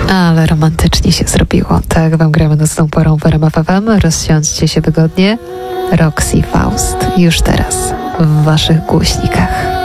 Ale romantycznie się zrobiło. Tak wam gramy nocną porą w RMF FM. Rozsiądźcie się wygodnie. Roxy Faust już teraz w waszych głośnikach.